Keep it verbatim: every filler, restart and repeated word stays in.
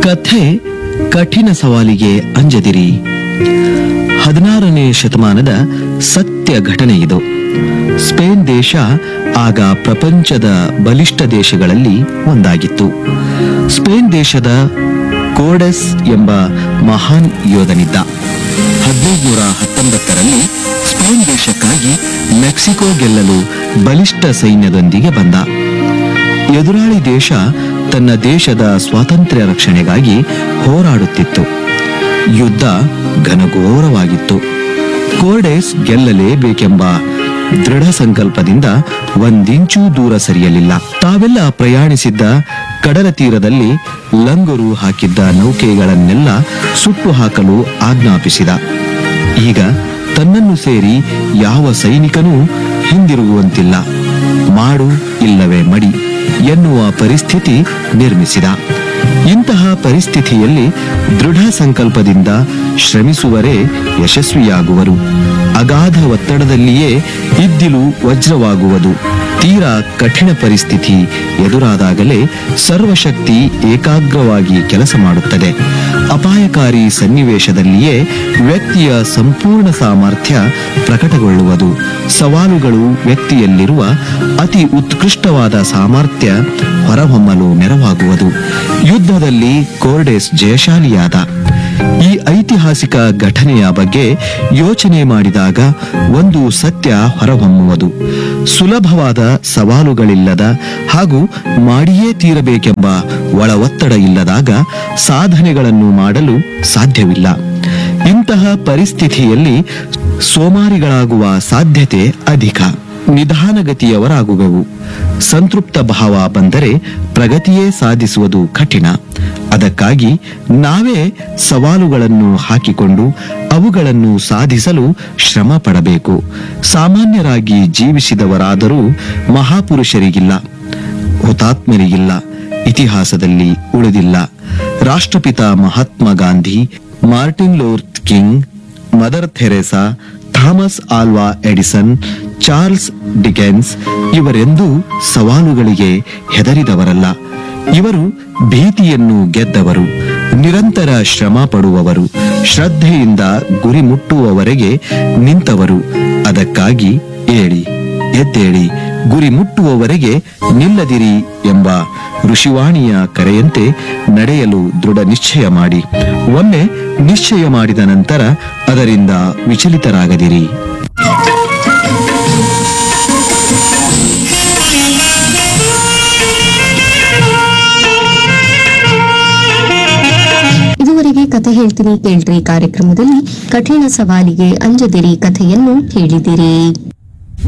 ಕಥೆ ಕಠಿಣ ಸವಾಲಿಗೆ ಅಂಜದಿರಿ. ಹದಿನಾರನೇ ಶತಮಾನದ ಸತ್ಯ ಘಟನೆ ಇದು. ಸ್ಪೇನ್ ದೇಶ ಆಗ ಪ್ರಪಂಚದ ಬಲಿಷ್ಠ ದೇಶಗಳಲ್ಲಿ ಒಂದಾಗಿತ್ತು. ಸ್ಪೇನ್ ದೇಶದ ಕೋರ್ಡೆಸ್ ಎಂಬ ಮಹಾನ್ ಯೋಧನಿದ್ದ. ಹದಿನೈದುನೂರ ಹತ್ತೊಂಬತ್ತರಲ್ಲಿ ಸ್ಪೇನ್ ದೇಶಕ್ಕಾಗಿ ಮೆಕ್ಸಿಕೋ ಗೆಲ್ಲಲು ಬಲಿಷ್ಠ ಸೈನ್ಯದೊಂದಿಗೆ ಬಂದ. ಎದುರಾಳಿ ದೇಶ ತನ್ನ ದೇಶದ ಸ್ವಾತಂತ್ರ್ಯ ರಕ್ಷಣೆಗಾಗಿ ಹೋರಾಡುತ್ತಿತ್ತು. ಯುದ್ಧ ಘನಘೋರವಾಗಿತ್ತು. ಕೋರ್ಡೆಸ್ ಗೆಲ್ಲಲೇಬೇಕೆಂಬ ದೃಢ ಸಂಕಲ್ಪದಿಂದ ಒಂದಿಂಚೂ ದೂರ ಸರಿಯಲಿಲ್ಲ. ತಾವೆಲ್ಲ ಪ್ರಯಾಣಿಸಿದ್ದ ಕಡಲ ತೀರದಲ್ಲಿ ಲಂಗರು ಹಾಕಿದ್ದ ನೌಕೆಗಳನ್ನೆಲ್ಲ ಸುಟ್ಟು ಹಾಕಲು ಆಜ್ಞಾಪಿಸಿದ. ಈಗ ತನ್ನನ್ನು ಸೇರಿ ಯಾವ ಸೈನಿಕನೂ ಹಿಂದಿರುಗುವಂತಿಲ್ಲ, ಮಾಡು ಇಲ್ಲವೇ ಮಡಿ ಎನ್ನುವ ಪರಿಸ್ಥಿತಿ ನಿರ್ಮಿಸಿದ. ಇಂತಹ ಪರಿಸ್ಥಿತಿಯಲ್ಲಿ ದೃಢ ಸಂಕಲ್ಪದಿಂದ ಶ್ರಮಿಸುವರೇ ಯಶಸ್ವಿಯಾಗುವರು. ಅಗಾಧ ಒತ್ತಡದಲ್ಲಿಯೇ ಇದ್ದಿಲು ವಜ್ರವಾಗುವುದು. ತೀರಾ ಕಠಿಣ ಪರಿಸ್ಥಿತಿ ಎದುರಾದಾಗಲೇ ಸರ್ವಶಕ್ತಿ ಏಕಾಗ್ರವಾಗಿ ಕೆಲಸ ಮಾಡುತ್ತದೆ. ಅಪಾಯಕಾರಿ ಸನ್ನಿವೇಶದಲ್ಲಿಯೇ ವ್ಯಕ್ತಿಯ ಸಂಪೂರ್ಣ ಸಾಮರ್ಥ್ಯ ಪ್ರಕಟಗೊಳ್ಳುವುದು. ಸವಾಲುಗಳು ವ್ಯಕ್ತಿಯಲ್ಲಿರುವ ಅತಿ ಉತ್ಕೃಷ್ಟವಾದ ಸಾಮರ್ಥ್ಯ ಹೊರಹೊಮ್ಮಲು ನೆರವಾಗುವುದು. ಯುದ್ಧದಲ್ಲಿ ಕೋರ್ಡೆಸ್ ಜಯಶಾಲಿಯಾದ. ಈ ಐತಿಹಾಸಿಕ ಘಟನೆಯ ಬಗ್ಗೆ ಯೋಚನೆ ಮಾಡಿದಾಗ ಒಂದು ಸತ್ಯ ಹೊರಹೊಮ್ಮುವುದು. ಸುಲಭವಾದ ಸವಾಲುಗಳಿಲ್ಲದ ಹಾಗೂ ಮಾಡಿಯೇ ತೀರಬೇಕೆಂಬ ಒಳ ಒತ್ತಡ ಇಲ್ಲದಾಗ ಸಾಧನೆಗಳನ್ನು ಮಾಡಲು ಸಾಧ್ಯವಿಲ್ಲ. ಇಂತಹ ಪರಿಸ್ಥಿತಿಯಲ್ಲಿ ಸೋಮಾರಿಗಳಾಗುವ ಸಾಧ್ಯತೆ ಅಧಿಕ. ನಿಧಾನಗತಿಯವರಾಗುವೆವು. ಸಂತೃಪ್ತ ಭಾವ ಬಂದರೆ ಪ್ರಗತಿಯೇ ಸಾಧಿಸುವುದು ಕಠಿಣ. ಅದಕ್ಕಾಗಿ ನಾವೇ ಸವಾಲುಗಳನ್ನು ಹಾಕಿಕೊಂಡು ಅವುಗಳನ್ನು ಸಾಧಿಸಲು ಶ್ರಮ ಪಡಬೇಕು. ಸಾಮಾನ್ಯರಾಗಿ ಜೀವಿಸಿದವರಾದರೂ ಮಹಾಪುರುಷರಿಗಿಲ್ಲ, ಹುತಾತ್ಮರಿಗಿಲ್ಲ, ಇತಿಹಾಸದಲ್ಲಿ ಉಳಿದಿಲ್ಲ. ರಾಷ್ಟ್ರಪಿತ Mahatma Gandhi, Martin Luther king, mother Theresa, Thomas ಆಲ್ವಾ ಎಡಿಸನ್, ಚಾರ್ಲ್ಸ್ ಡಿಕೆನ್ಸ್ ಇವರೆಂದೂ ಸವಾಲುಗಳಿಗೆ ಹೆದರಿದವರಲ್ಲ. ಇವರು ಭೀತಿಯನ್ನು ಗೆದ್ದವರು, ನಿರಂತರ ಶ್ರಮ ಪಡುವವರು, ಶ್ರದ್ಧೆಯಿಂದ ಗುರಿ ಮುಟ್ಟುವವರೆಗೆ ನಿಂತವರು. ಅದಕ್ಕಾಗಿ ಏಳಿ, ಎದ್ದೇಳಿ, ಗುರಿ ಮುಟ್ಟುವವರೆಗೆ ನಿಲ್ಲದಿರಿ ಎಂಬ ಋಷಿವಾಣಿಯ ಕರೆಯಂತೆ ನಡೆಯಲು ದೃಢ ನಿಶ್ಚಯ ಮಾಡಿ. ಒಮ್ಮೆ ನಿಶ್ಚಯ ಮಾಡಿದ ನಂತರ ಅದರಿಂದ ವಿಚಲಿತರಾಗದಿರಿ. ಇದುವರೆಗೆ ಕಥೆ ಹೇಳ್ತೀನಿ ಕೇಳ್ರಿ ಕಾರ್ಯಕ್ರಮದಲ್ಲಿ ಕಠಿಣ ಸವಾಲಿಗೆ ಅಂಜದಿರಿ ಕಥೆಯನ್ನು ಹೇಳಿದಿರಿ.